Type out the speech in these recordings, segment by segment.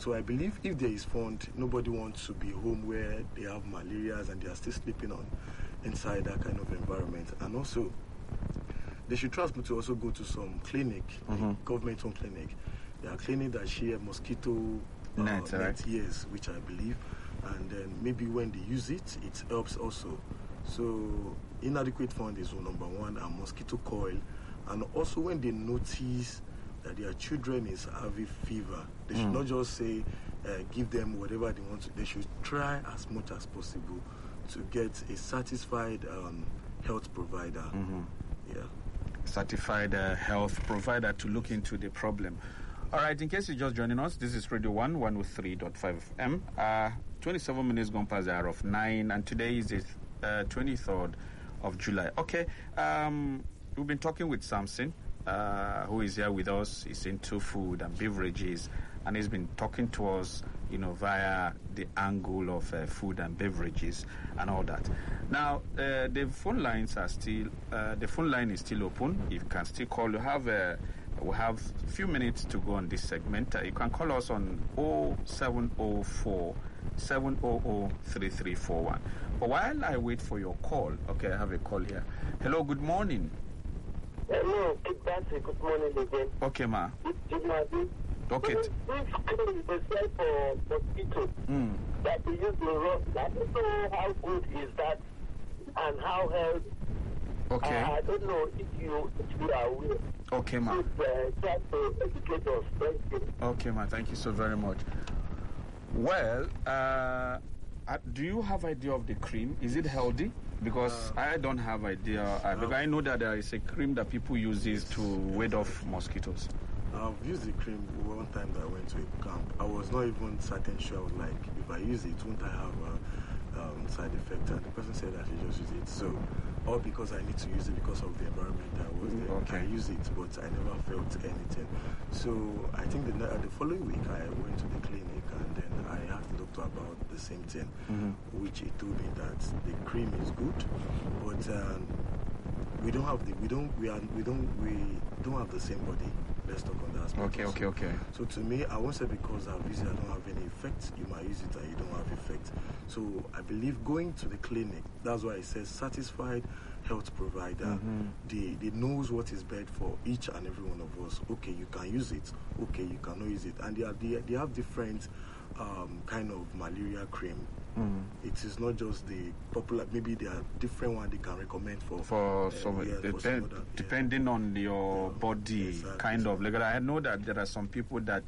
So I believe if there is fund, nobody wants to be home where they have malaria and they are still sleeping on inside that kind of environment. And also, they should trust me to also go to some clinic, like government-owned clinic. There are clinics that share mosquito net, right? Yes, which I believe. And then maybe when they use it, it helps also. So inadequate fund is number one, and mosquito coil. And also when they notice that their children is having fever, they should not just say, give them whatever they want to. They should try as much as possible to get a satisfied health provider. Yeah. Certified health provider to look into the problem. All right, in case you're just joining us, this is Radio 1, 103.5 FM. 27 minutes gone past the hour of 9, and today is the 23rd of July. Okay, we've been talking with Samson, who is here with us. He's into food and beverages, and he's been talking to us, via the angle of food and beverages and all that. Now, the phone lines are still, the phone line is still open. You can still call. We have a few minutes to go on this segment. You can call us on 0704 700 3341. But while I wait for your call, okay, I have a call here. Hello, good morning. Hello, good morning again. Okay, ma. Okay. This cream is like for mosquito that we use to rub. I don't know how good is that and how healthy. Okay. I don't know if you are aware. Okay, ma. Try to educate us. Thank you. Okay, ma. Thank you so very much. Well, do you have idea of the cream? Is it healthy? Because I don't have idea. Because I know that there is a cream that people use to ward off mosquitoes. I've used the cream one time that I went to a camp. I was not even certain sure. I was like, if I use it, won't I have a side effect? And the person said I should just use it. So, all because I need to use it because of the environment I was there. Okay. I use it, but I never felt anything. So, I think the following week I went to the clinic and then I asked the doctor about the same thing, which he told me that the cream is good, but we don't have the same body. Let's talk on that aspect. Okay. So to me, I won't say because I've used it, I don't have any effect. You might use it and you don't have effect. So I believe going to the clinic, that's why it says satisfied health provider. They knows what is best for each and every one of us. Okay, you can use it. Okay, you cannot use it. And they have different kind of malaria cream. It is not just the popular. Maybe there are different ones they can recommend for some depending on your body, exactly. Kind of. Like I know that there are some people that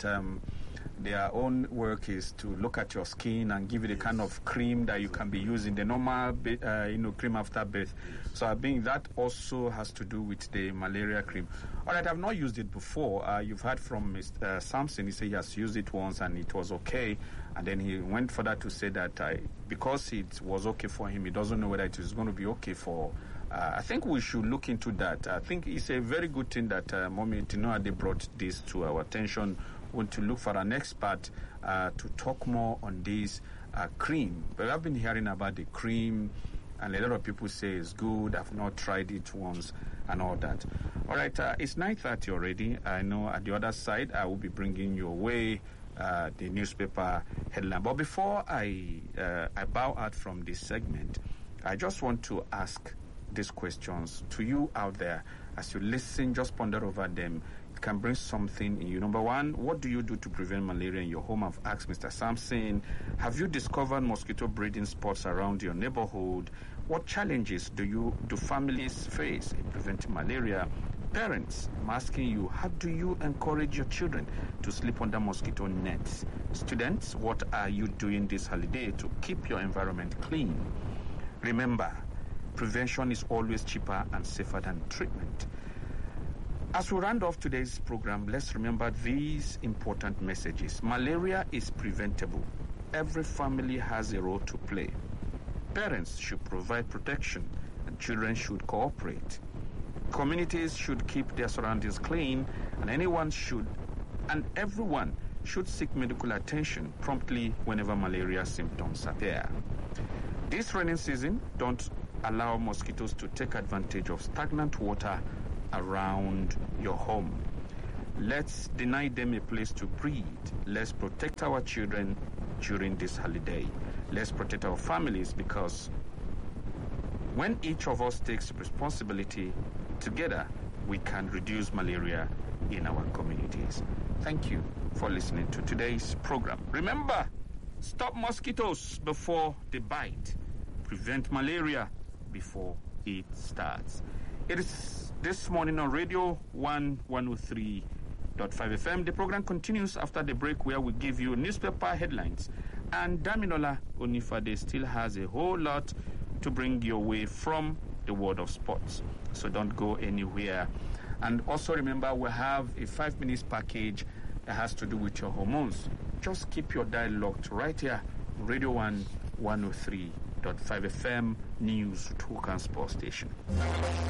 their own work is to look at your skin and give you the kind of cream that you can be using, the normal cream after bath. So I think that also has to do with the malaria cream. All right, I've not used it before. You've heard from Mr. Samson. He said he has used it once and it was okay. And then he went further to say that because it was okay for him, he doesn't know whether it is going to be okay for. I think we should look into that. I think it's a very good thing that Mommy Tinoade brought this to our attention. We want to look for an expert to talk more on this cream. But I've been hearing about the cream, and a lot of people say it's good. I've not tried it once and all that. All right, it's 9:30 already. I know at the other side, I will be bringing your way the newspaper headline. But before I bow out from this segment, I just want to ask these questions to you out there. As you listen, just ponder over them. It can bring something in you. Number one, what do you do to prevent malaria in your home? I've asked Mr. Samson. Have you discovered mosquito breeding spots around your neighborhood? What challenges do families face in preventing malaria? Parents, I'm asking you, how do you encourage your children to sleep under mosquito nets? Students, what are you doing this holiday to keep your environment clean? Remember, prevention is always cheaper and safer than treatment. As we round off today's program, let's remember these important messages. Malaria is preventable. Every family has a role to play. Parents should provide protection, and children should cooperate. Communities should keep their surroundings clean, and everyone should seek medical attention promptly whenever malaria symptoms appear. This rainy season, don't allow mosquitoes to take advantage of stagnant water around your home. Let's deny them a place to breathe. Let's protect our children during this holiday. Let's protect our families, because when each of us takes responsibility together, we can reduce malaria in our communities. Thank you for listening to today's program. Remember, stop mosquitoes before they bite. Prevent malaria before it starts. It is This Morning on Radio 103.5 FM. The program continues after the break, where we give you newspaper headlines. And Damilola Onifade still has a whole lot to bring your way from the world of sports. So don't go anywhere. And also remember, we have a 5 minutes package that has to do with your hormones. Just keep your dial locked right here, Radio 103.5 FM News Talk and Sports Station.